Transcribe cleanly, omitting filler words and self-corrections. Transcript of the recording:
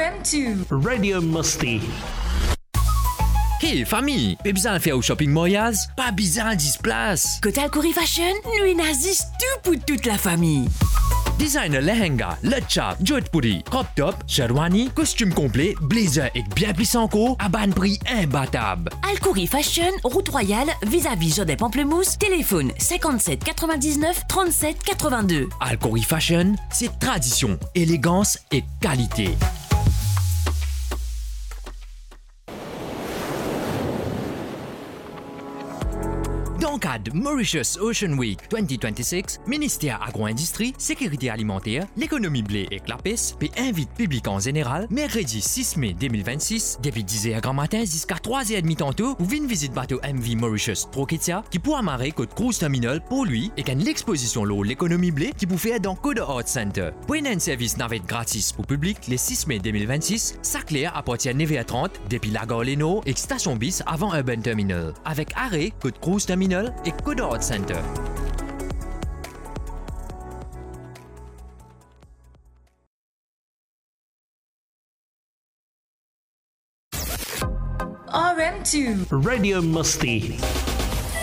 RM2 Radio Musty. Hey famille, pas besoin de faire au shopping Moyaz, pas besoin de 10 places. Côté Alcori Fashion, nous n'azis tout pour toute la famille. Designer lehenga, lechap, jodhpuri, crop top, sherwani, costume complet, blazer et bien plus encore, à bas prix imbattable. Alcori Fashion, route royale, vis-à-vis Jardin Pamplemousse, téléphone 57 99 37 82. Alcori Fashion, c'est tradition, élégance et qualité. Dans le cadre Mauritius Ocean Week 2026, ministère Agro-Industrie, Sécurité alimentaire, l'économie blé et clapis, puis invite public en général, mercredi 6 mai 2026, depuis 10h grand matin jusqu'à 3h30 tantôt, ou une visite bateau MV Mauritius Troketia, qui pourra amarrer côte Cruise Terminal pour lui, et qu'une l'exposition l'eau l'économie blé qui peut faire dans Code Art Center. Pour un service navette gratis pour public, le 6 mai 2026, Saclair appartient à 9h30, depuis la gare Leno et station bis avant Urban Terminal, avec arrêt côte Cruise Terminal et Code Art Center. RM2 Radio Musty.